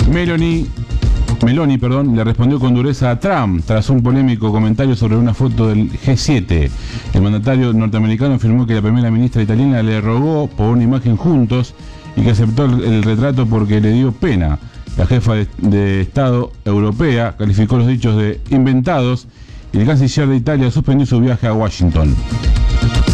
Meloni, le respondió con dureza a Trump tras un polémico comentario sobre una foto del G7. El mandatario norteamericano afirmó que la primera ministra italiana le rogó por una imagen juntos y que aceptó el retrato porque le dio pena. La jefa de Estado europea calificó los dichos de inventados y el canciller de Italia suspendió su viaje a Washington.